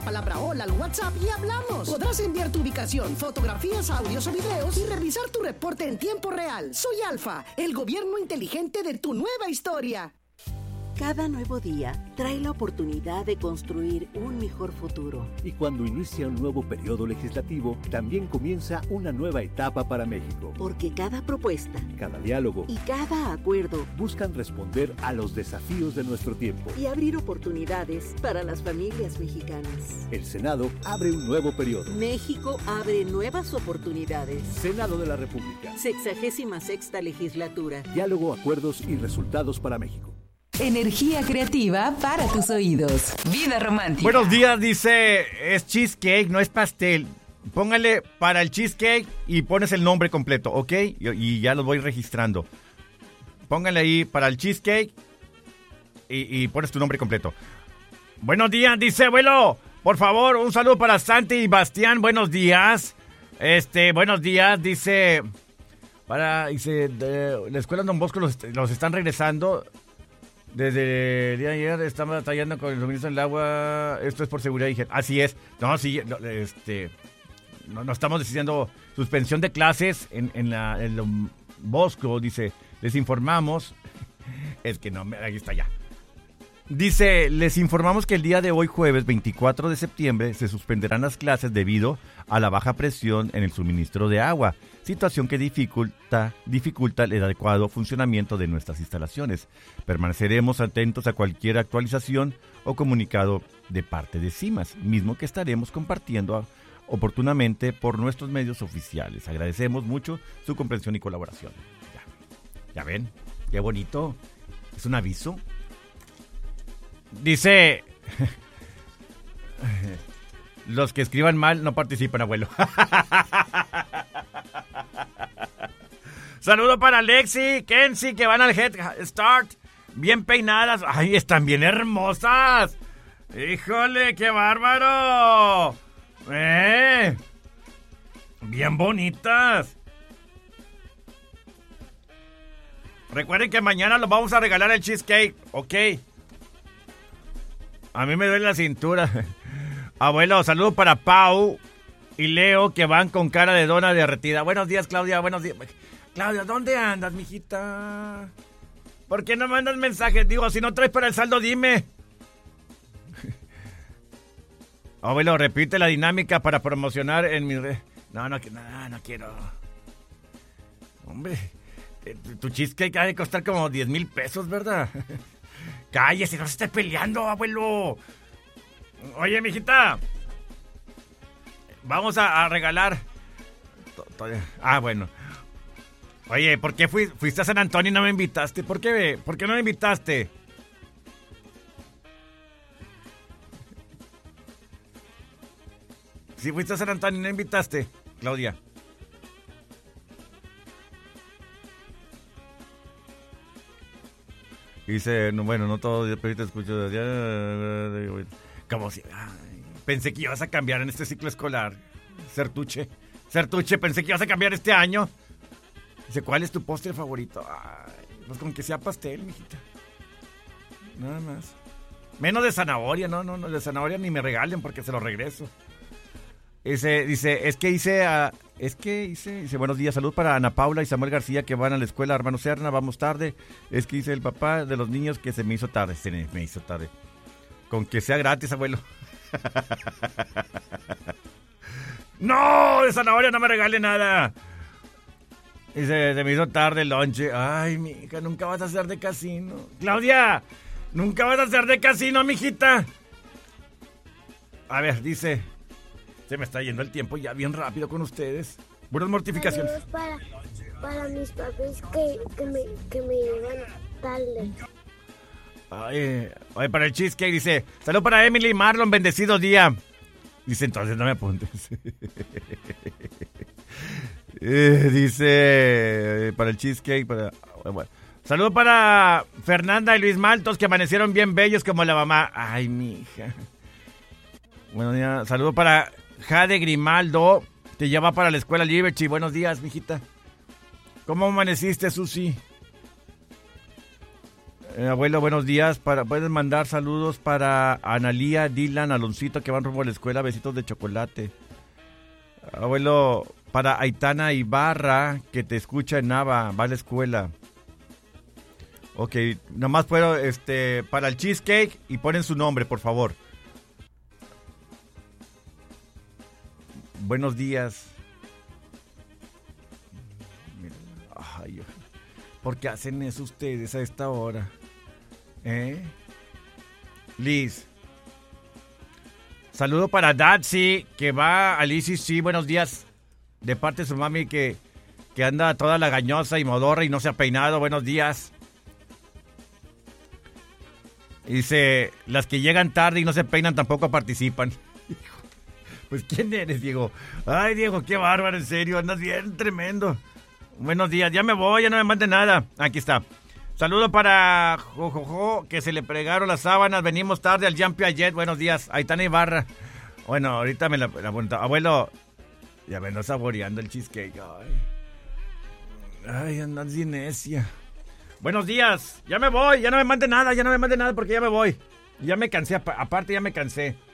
palabra hola al WhatsApp y hablamos. Podrás enviar tu ubicación, fotografías, audios o videos y revisar tu reporte en tiempo real. Soy Alfa, el gobierno inteligente de tu nueva historia. Cada nuevo día trae la oportunidad de construir un mejor futuro. Y cuando inicia un nuevo periodo legislativo, también comienza una nueva etapa para México. Porque cada propuesta, cada diálogo y cada acuerdo buscan responder a los desafíos de nuestro tiempo y abrir oportunidades para las familias mexicanas. El Senado abre un nuevo periodo. México abre nuevas oportunidades. Senado de la República. 66ª legislatura. Diálogo, acuerdos y resultados para México. Energía creativa para tus oídos. Vida romántica. Buenos días, dice, es cheesecake, no es pastel. Póngale para el cheesecake y pones el nombre completo, ¿ok? Y ya lo voy registrando. Póngale ahí para el cheesecake y pones tu nombre completo. Buenos días, dice, abuelo. Por favor, un saludo para Santi y Bastián. Buenos días. Buenos días, dice. De la escuela Don Bosco los están regresando. Desde el día de ayer están batallando con el suministro del agua. Esto es por seguridad. Dije, así es. No, sí, no estamos decidiendo suspensión de clases en Don Bosco. Dice, les informamos. Es que no, aquí está ya. Dice, les informamos que el día de hoy, jueves 24 de septiembre, se suspenderán las clases debido a la baja presión en el suministro de agua, situación que dificulta el adecuado funcionamiento de nuestras instalaciones. Permaneceremos atentos a cualquier actualización o comunicado de parte de CIMAS, mismo que estaremos compartiendo oportunamente por nuestros medios oficiales. Agradecemos mucho su comprensión y colaboración. Ya ven, qué bonito. Es un aviso. Dice, los que escriban mal no participan, abuelo. Saludo para Lexi, Kenzie, que van al Head Start. Bien peinadas. Ay, están bien hermosas. Híjole, qué bárbaro. Bien bonitas. Recuerden que mañana los vamos a regalar el cheesecake, ¿ok? A mí me duele la cintura. Abuelo, saludo para Pau y Leo, que van con cara de dona derretida. Buenos días, Claudia, buenos días. Claudia, ¿dónde andas, mijita? ¿Por qué no mandas mensajes? Digo, si no traes para el saldo, dime. Abuelo, repite la dinámica para promocionar en mi red. No quiero. Hombre, tu cheesecake ha de costar como 10,000 pesos, ¿verdad? Cállese, no se esté peleando, abuelo. Oye, mijita, vamos a regalar. Bueno. Oye, ¿por qué fuiste a San Antonio y no me invitaste? ¿Por qué no me invitaste? Si fuiste a San Antonio y no me invitaste, Claudia. Dice, no todo, pero te escucho. Como si. Pensé que ibas a cambiar en este ciclo escolar. Sertuche, pensé que ibas a cambiar este año. Dice, ¿cuál es tu postre favorito? Pues con que sea pastel, mijita. Nada más. Menos de zanahoria, no, de zanahoria ni me regalen porque se lo regreso. Dice, buenos días, salud para Ana Paula y Samuel García que van a la escuela, hermano Serna, vamos tarde. Es que dice el papá de los niños que se me hizo tarde. Con que sea gratis, abuelo. No, de zanahoria no me regale nada. Dice, se me hizo tarde el lonche. Ay, mija, nunca vas a hacer de casino. Claudia, nunca vas a hacer de casino, mijita. A ver, dice, se me está yendo el tiempo ya bien rápido con ustedes. Buenas mortificaciones. Para mis papás que me llevan tarde. Ay, para el cheesecake dice, salud para Emily y Marlon, bendecido día. Dice, entonces no me apuntes. Dice, para el cheesecake, bueno. Saludo para Fernanda y Luis Maltos, que amanecieron bien bellos como la mamá. Ay, mija. Buenos días. Saludo para Jade Grimaldo, te lleva para la escuela Liberty. Buenos días, mijita. ¿Cómo amaneciste, Susi? Abuelo, buenos días. Puedes mandar saludos para Analía, Dylan, Aloncito, que van rumbo a la escuela. Besitos de chocolate. Abuelo, para Aitana Ibarra, que te escucha en Nava, va a la escuela. Ok, nomás puedo, para el cheesecake y ponen su nombre, por favor. Buenos días. Ay, ¿por qué hacen eso ustedes a esta hora? Liz. Saludo para Datsy, que va a Liz, sí, buenos días. De parte de su mami que anda toda lagañosa y modorra y no se ha peinado. Buenos días. Dice, las que llegan tarde y no se peinan tampoco participan. Pues, ¿quién eres, Diego? Ay, Diego, qué bárbaro, en serio, andas bien tremendo. Buenos días, ya me voy, ya no me mande nada. Aquí está. Saludo para Jojojo, que se le pregaron las sábanas. Venimos tarde al Jumpy Jet. Buenos días, Aitana Ibarra. Bueno, ahorita me la apunto. Abuelo, ya me ando saboreando el cheesecake. Ay, andas bien necia. Buenos días, ya me voy, ya no me mande nada porque ya me voy. Ya me cansé, aparte ya me cansé.